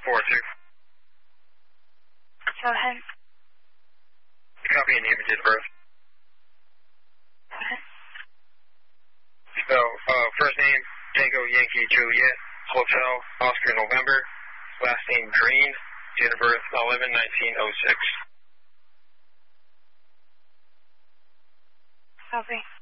Go ahead. Copy and name and date of birth. Okay. So, first name, Tango Yankee Juliet, Hotel, Oscar November, last name Green, date of birth 11/19/06. Copy.